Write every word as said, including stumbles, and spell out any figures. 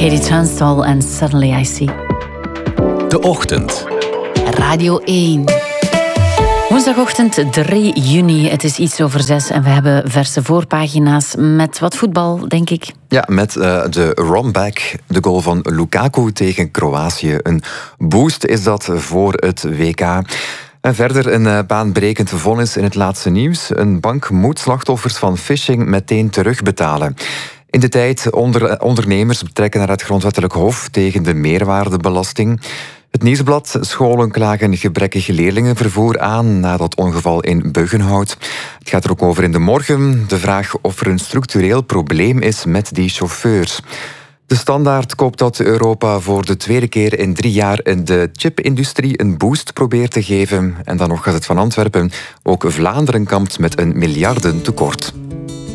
Katie Tunstall en Suddenly I See. De Ochtend. Radio één. Woensdagochtend drie juni, het is iets over zes en we hebben verse voorpagina's met wat voetbal, denk ik. Ja, met uh, de run-back, de goal van Lukaku tegen Kroatië. Een boost is dat voor het W K. En verder een uh, baanbrekend vonnis in het laatste nieuws. Een bank moet slachtoffers van phishing meteen terugbetalen. In de tijd onder, ondernemers betrekken naar het grondwettelijk hof tegen de meerwaardebelasting. Het Nieuwsblad: scholen klagen gebrekkig leerlingenvervoer aan na dat ongeval in Buggenhout. Het gaat er ook over in de morgen. De vraag of er een structureel probleem is met die chauffeurs. De Standaard koopt dat Europa voor de tweede keer in drie jaar in de chipindustrie een boost probeert te geven. En dan nog gaat het van Antwerpen. Ook Vlaanderen kampt met een miljardentekort.